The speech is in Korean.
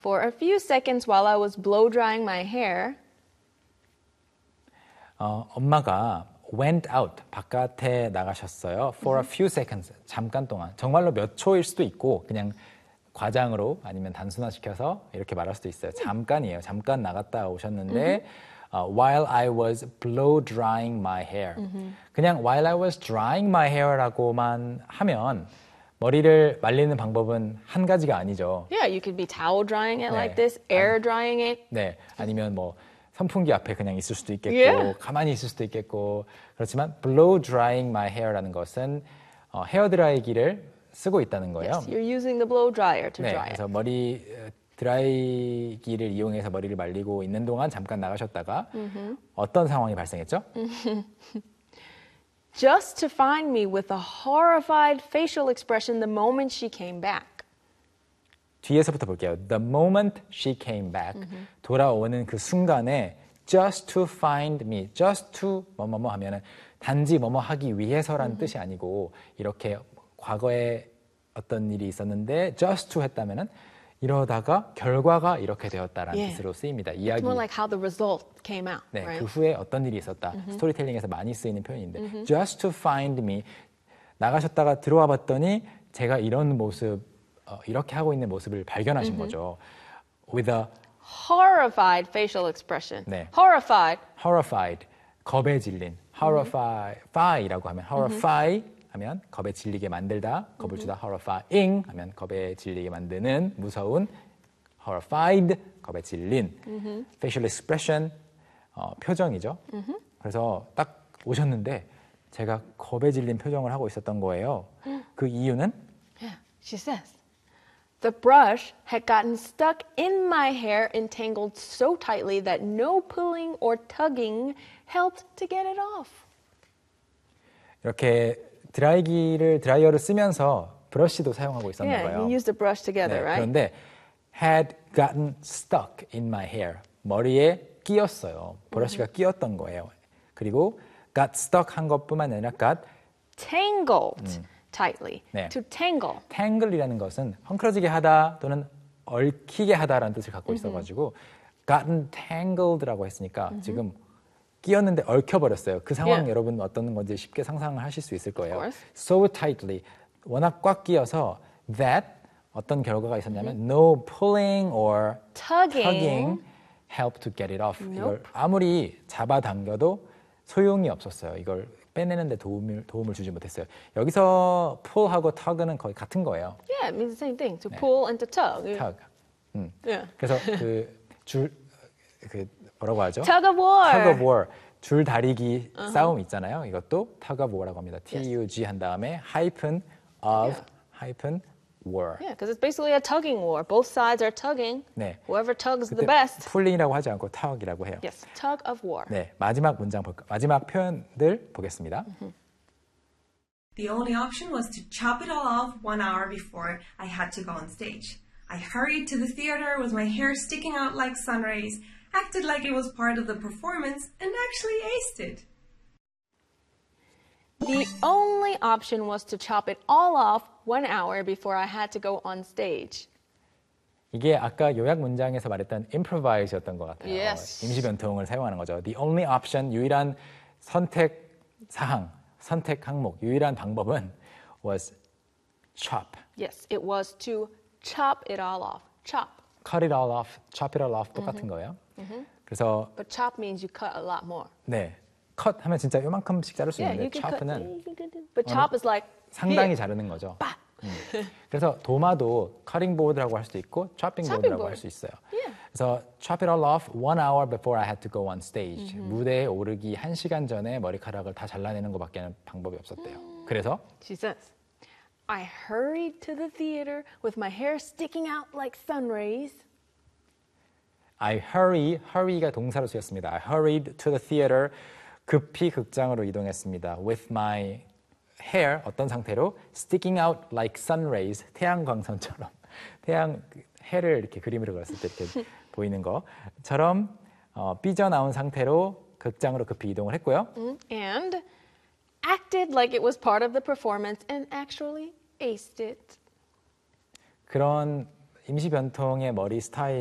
For a few seconds while I was blow drying my hair. 엄마가 went out, 바깥에 나가셨어요. For a few seconds, 잠깐 동안. 정말로 몇 초일 수도 있고 그냥 과장으로 아니면 단순화시켜서 이렇게 말할 수도 있어요. 잠깐이에요. 잠깐 나갔다 오셨는데 while I was blow drying my hair. 그냥 while I was drying my hair라고만 하면 머리를 말리는 방법은 한 가지가 아니죠. Yeah, you could be towel drying it like this, air drying it. 네, 아니면 뭐 선풍기 앞에 그냥 있을 수도 있겠고 Yeah. 가만히 있을 수도 있겠고 그렇지만 blow drying my hair라는 것은 헤어 드라이기를 쓰고 있다는 거예요. Yes, you're using the blow dryer to 네, dry it. 그래서 머리 드라이기를 이용해서 머리를 말리고 있는 동안 잠깐 나가셨다가 어떤 상황이 발생했죠? Just to find me with a horrified facial expression the moment she came back. 뒤에서부터 볼게요. The moment she came back. 돌아오는 그 순간에 just to find me. just to 뭐뭐뭐 하면은 단지 뭐뭐 하기 위해서라는 뜻이 아니고 이렇게 과거에 어떤 일이 있었는데 just to 했다면은 이러다가 결과가 이렇게 되었다라는 Yeah. 뜻으로 쓰입니다. It's 이야기. more like how the result came out, 네, right? 그 후에 어떤 일이 있었다. 스토리텔링에서 많이 쓰이는 표현인데 just to find me. 나가셨다가 들어와 봤더니 제가 이런 모습 이렇게 하고 있는 모습을 발견하신 거죠. With a Horrified facial expression. 네. Horrified. horrified, 겁에 질린. horrify라고 하면 horrify 하면 겁에 질리게 만들다, 겁을 주다. horrifying 하면 겁에 질리게 만드는 무서운. horrified, 겁에 질린. facial expression, 표정이죠. 그래서 딱 오셨는데 제가 겁에 질린 표정을 하고 있었던 거예요. 그 이유는 Yeah, she says. The brush had gotten stuck in my hair, entangled so tightly that no pulling or tugging helped to get it off. 이렇게 드라이어를 쓰면서 브러쉬도 사용하고 있었나 Yeah, 봐요. you use the brush together, 네, right? 그런데 had gotten stuck in my hair. 머리에 끼었어요. 브러쉬가 끼었던 거예요. 그리고 got stuck 한 것뿐만 아니라 got Tangled tightly. 네. To tangle. tangle이라는 것은 헝클어지게 하다 또는 얽히게 하다라는 뜻을 갖고 있어가지고 gotten tangled라고 했으니까 지금 끼었는데 얽혀버렸어요. 그 상황 Yeah. 여러분 어떤 건지 쉽게 상상을 하실 수 있을 거예요. course. So tightly. 워낙 꽉 끼어서 that 어떤 결과가 있었냐면 no pulling or Tugging. help to get it off. 이걸 아무리 잡아당겨도 소용이 없었어요. 이걸 빼내는데 도움을 주지 못했어요. 여기서 pull하고 tug는 거의 같은 거예요. Yeah, it means the same thing. To pull and to tug. tug. Yeah. 그래서 뭐라고 하죠? Tug of war. tug of war. 줄 다리기 싸움 있잖아요. 이것도 tug of war라고 합니다. tug 한 다음에 hyphen of hyphen war. Yeah, because it's basically a tugging war. Both sides are tugging. 네. Whoever tugs the 그때 best. pulling이라고 하지 않고 tug이라고 해요. Yes, tug of war. 네, 마지막 표현들 보겠습니다. The only option was to chop it all off 1 hour before I had to go on stage. I hurried to the theater with my hair sticking out like sun rays, acted like it was part of the performance, and actually aced it. The only option was to chop it all off 1 hour before I had to go on stage. 이게 아까 요약 문장에서 말했던 improvise였던 것 같아요. Yes. 임시 변통을 사용하는 거죠. The only option, 유일한 선택 사항, 선택 항목, 유일한 방법은 was chop. Yes, it was to chop it all off. Chop. Cut it all off, chop it all off 똑같은 거예요. 그래서 But chop means you cut a lot more. 네, cut 하면 진짜 요만큼씩 자를 수 Yeah, 있는데 you can cut. chop는 But chop is like 상당히 here. 자르는 거죠. 빡. 그래서 도마도 cutting board라고 할 수도 있고 chopping board라고 할 수 있어요. Yeah. 그래서 chop it all off 1 hour before I had to go on stage. 무대에 오르기 1시간 전에 머리카락을 다 잘라내는 것밖에 방법이 없었대요. 그래서 She says, I hurried to the theater with my hair sticking out like sun rays. I hurry가 동사로 쓰였습니다. I hurried to the theater. 급히 극장으로 이동했습니다. With my hair 어떤 상태로 sticking out like sun rays 태양광선처럼 해를 이렇게 그림으로 그렸을 때 이렇게 보이는 것처럼 삐져나온 상태로 극장으로 급히 이동을 했고요. And acted like it was part of the performance and actually aced it. 그런 임시 변통의 머리 스타일